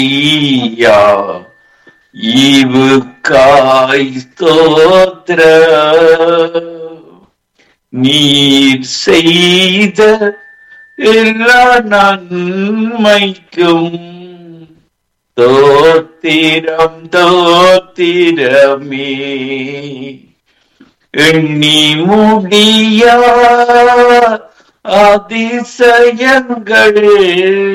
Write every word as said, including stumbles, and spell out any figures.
ஐயா ஈவுக்காய் ஸ்தோத்திர நீர் செய்த எல்லா நன்மைக்கும் தோத்திரம் தோத்திரமே எண்ணி முடியா அதிசயங்கள்